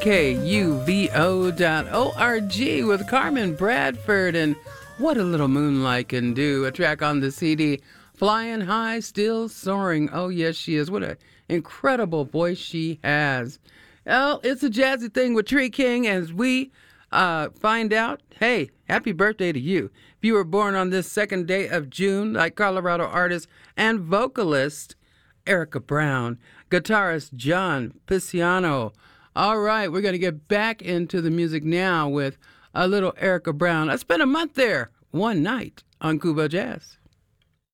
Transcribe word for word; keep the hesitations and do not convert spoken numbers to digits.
K U V O dot O R G with Carmen Bradford and What a Little Moonlight Can Do, a track on the C D, Flying High, Still Soaring. Oh, yes, she is. What an incredible voice she has. Well, it's a jazzy thing with Tree King as we uh, find out, hey, happy birthday to you. If you were born on this second day of June, like Colorado artist and vocalist Erica Brown, guitarist John Pisciano. All right, we're going to get back into the music now with a little Erica Brown. I spent a month there, one night on Cuba Jazz.